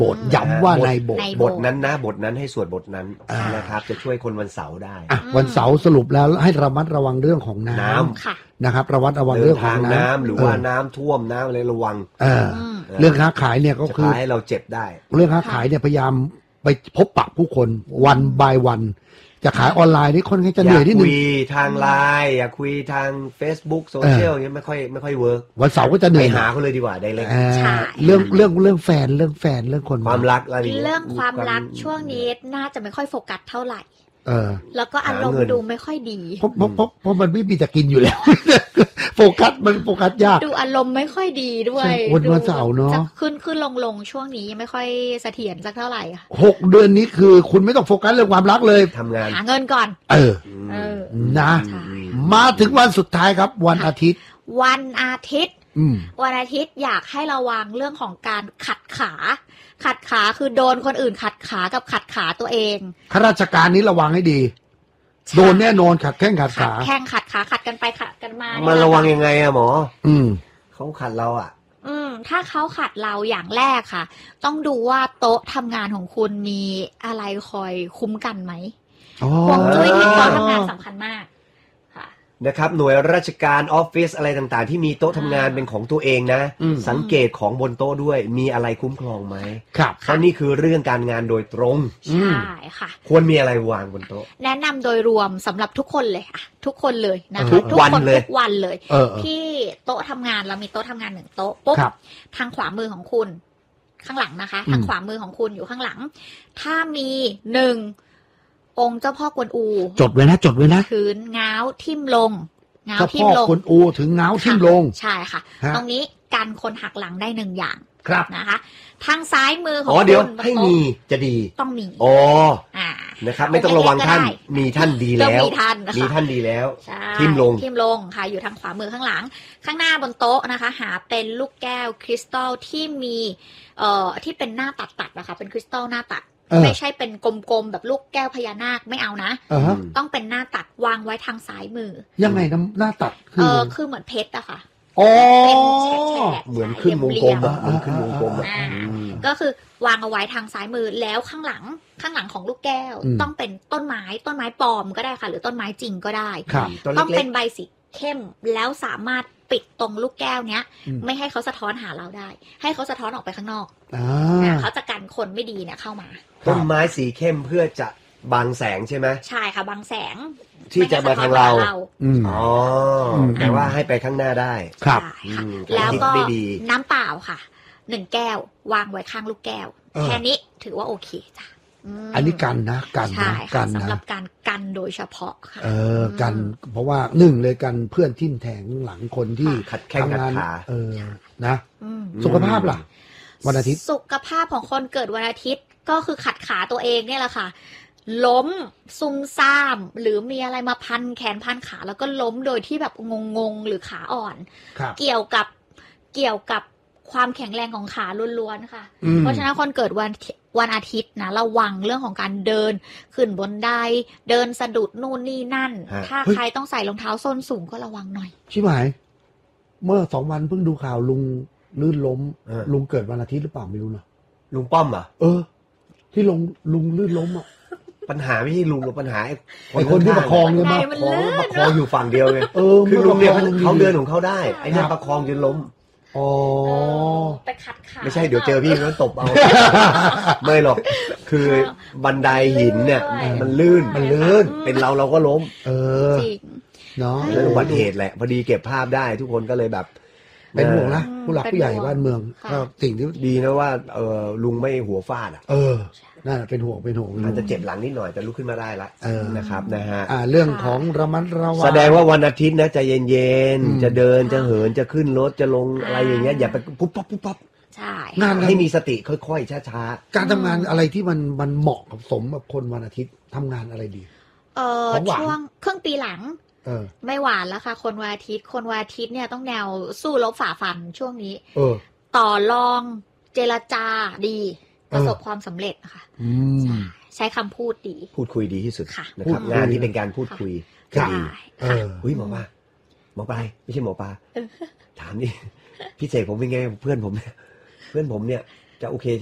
โบสถ์ย้ำว่าในโบสถ์บทนั้นนะบทนั้นให้สวดบทนั้นนะครับจะช่วยคนวันเสาร์ได้วันเสาร์สรุปแล้วให้ระมัดระวังเรื่องของน้ำนะครับระมัดระวังเรื่องของน้ำหรือว่าน้ำท่วมน้ำอะไรระวังเรื่องค้าขายเนี่ยก็คือให้เราเจ็บได้เรื่องค้าขายเนี่ยพยายามไปพบปะผู้คนวันบายวันจะขายออนไลน์นี่คนก็จะเหนื่อยนิดนึงคุยทางไลน์อยากคุยทาง Facebook โซเชียลอย่างเงี้ยไม่ค่อยเวิร์กวันเสาร์ก็จะเหนื่อยไปหาเขาเลยดีกว่าได้เลยเรื่องแฟนเรื่องคนความรักอะไรเรื่องความรักช่วงนี้น่าจะไม่ค่อยโฟกัสเท่าไหร่แล้วก็อารมณ์ดูไม่ค่อยดีเพราะมันไม่มีจะกินอยู่แล้วโฟกัสยากดูอารมณ์ไม่ค่อยดีด้วยวันเสาร์เนาะขึ้นลงช่วงนี้ไม่ค่อยเสถียรสักเท่าไหร่ค่ะ 6 เดือนนี้คือคุณไม่ต้องโฟกัสเรื่องความรักเลยทำงานหาเงินก่อนนะมาถึงวันสุดท้ายครับวันอาทิตย์วันอาทิตย์อยากให้ระวังเรื่องของการขัดขาคือโดนคนอื่นขัดขากับขัดขาตัวเองข้าราชการนี้ระวังให้ดีโดนแน่นอนขัดแข้งขัดขาขัดกันไปขัดกันมามันระวังยังไงอะหมอเขาขัดเราอะถ้าเขาขัดเราอย่างแรกค่ะต้องดูว่าโต๊ะทำงานของคุณมีอะไรคอยคุ้มกันไหมฮวงจุ้ยที่โต๊ะทำงานสำคัญมากนะครับหน่วยราชการออฟฟิศอะไรต่างๆที่มีโต๊ะทำงานเป็นของตัวเองนะสังเกตของบนโต๊ะด้วยมีอะไรคุ้มครองไหมครับเพราะนี่คือเรื่องการงานโดยตรงใช่ค่ะควรมีอะไรวางบนโต๊ะแนะนำโดยรวมสำหรับทุกคนเลยค่ะทุกคนเลยนะคะทุกวันเลยที่โต๊ะทำงานเรามีโต๊ะทำงาน1โต๊ะปุ๊บทางขวามือของคุณข้างหลังนะคะทางขวามือของคุณอยู่ข้างหลังถ้ามีองค์เจ้าพ่อกวนอูจดไว้นะพื้นง้าวทิ่มลงเจ้าพ่อกวนอูถึงง้าวทิ่มลงใช่ค่ะตรงนี้กันคนหักหลังได้1อย่างครับนะคะทางซ้ายมือของคุณให้มีจะดีต้องมีนะครับไม่ต้องระวังท่านมีท่านดีแล้วมีท่านดีแล้วทิ่มลงค่ะอยู่ทางขวามือข้างหลังข้างหน้าบนโต๊ะนะคะหาเป็นลูกแก้วคริสตัลที่มีที่เป็นหน้าตัดนะคะเป็นคริสตัลหน้าตัดไม่ใช่เป็นกลมๆแบบลูกแก้วพญานาคไม่เอานะต้องเป็นหน้าตัดวางไว้ทางซ้ายมือยังไงนะหน้าตัดคือเหมือนเพชรอะค่ะเหมือนขึ้นวงกลมก็คือวางเอาไว้ทางซ้ายมือแล้วข้างหลังของลูกแก้วต้องเป็นต้นไม้ปลอมก็ได้ค่ะหรือต้นไม้จริงก็ได้ต้องเป็นใบสีเข้มแล้วสามารถปิดตรงลูกแก้วเนี้ยไม่ให้เขาสะท้อนหาเราได้ให้เขาสะท้อนออกไปข้างนอกเขาจะกันคนไม่ดีเนี่ยเข้ามาต้นไม้สีเข้มเพื่อจะบังแสงใช่ไหมใช่ค่ะบังแสงที่จะมาทางเราแต่ว่าให้ไปข้างหน้าได้ครับแล้วก็น้ำเปล่าค่ะ1แก้ววางไว้ข้างลูกแก้วแค่นี้ถือว่าโอเคจ้ะอันนี้กันนะสำหรับการกันโดยเฉพาะค่ะกันเพราะว่า1เลยกันเพื่อนทิ่มแทงหลังคนที่ขัดแข้งขัดขานะสุขภาพล่ะวันอาทิตย์สุขภาพของคนเกิดวันอาทิตย์ก็คือขัดขาตัวเองเนี่ยแหละค่ะล้มซุ่มซ่ามหรือมีอะไรมาพันแขนพันขาแล้วก็ล้มโดยที่แบบงงหรือขาอ่อนเกี่ยวกับความแข็งแรงของขาล้วนๆค่ะเพราะฉะนั้นคนเกิดวันอาทิตย์นะระวังเรื่องของการเดินขึ้นบนไดเดินสะดุดนู่นนี่นั่นถ้าใครต้องใส่รองเท้าส้นสูงก็ระวังหน่อยใช่ไหมเมื่อ2 วันเพิ่งดูข่าวลุงลื่นล้มลุงเกิดวันอาทิตย์หรือเปล่าไม่รู้นะลุงป้อมอ่ะที่ลุงลื่นล้มอ่ะปัญหาไม่ใช่ลุงหรอกปัญหาไอ้คนที่ประคองเลยประคองอยู่ฝั่งเดียวไงคือลุงเนี่ยเขาเดินของเขาได้ไอ้นี่ประคองจนล้มไปขัดขาไม่ใช่เดี๋ยวเจอพี่แล้วตบเอาไม่หรอกคือบันไดหินเนี่ยมันลื่นเป็นเราก็ล้มจริงเนาะแล้วอุบัติเหตุแหละพอดีเก็บภาพได้ทุกคนก็เลยแบบเป็นห่วงนะผู้หลักผู้ใหญ่บ้านเมืองก็สิ่งที่ดีนะว่าลุงไม่หัวฟาดน่าเป็นห่วงอาจจะเจ็บหลังนิดหน่อยแต่ลุกขึ้นมาได้ละนะครับนะฮะเรื่องของระมัดระวังแสดงว่าวันอาทิตย์นะใจเย็นๆจะเดินจะเหินจะขึ้นรถจะลงอะไรอย่างเงี้ยอย่าไปปุ๊บปั๊บใช่งานให้มีสติค่อยๆช้าๆการทำงานอะไรที่มันเหมาะกับสมกับคนวันอาทิตย์ทำงานอะไรดีช่วงครึ่งปีหลังไม่หวานแล้วค่ะคนวันอาทิตย์เนี่ยต้องแนวสู้รบฝ่าฟันช่วงนี้ต่อรองเจรจาดีประสบความสำเร็จค่ะใช้คำพูดดีพูดคุยดีที่สุดนะครับงานนี้เป็นการพูดคุยดีหมอปลาไม่ใช่หมอปลาถามนี่พี่เสกผมเป็นไงเพื่อนผมเนี่ยจะโอเค